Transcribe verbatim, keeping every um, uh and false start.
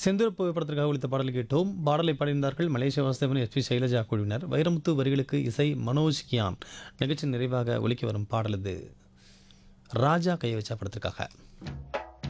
செந்தூர புகைப்படத்திற்காக ஒலித்த பாடல் கேட்டோம். பாடலை பாடியிருந்தார்கள் மலேசிய வாசுதேவன், எஸ்பி சைலஜா குழுவினர். வைரமுத்து வரிகளுக்கு இசை மனோஜ் கியான். நிகழ்ச்சி நிறைவாக ஒலிக்க வரும் பாடல் இது ராஜா கையை வச்சா படத்திற்காக.